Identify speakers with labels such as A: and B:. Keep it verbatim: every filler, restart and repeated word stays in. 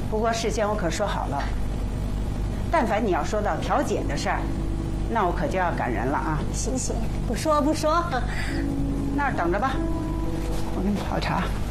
A: 不过事先我可说好了，但凡你要说到调解的事儿，那我可就要赶人了啊！
B: 行行，不说不说，
A: 那儿等着吧，我给你泡茶。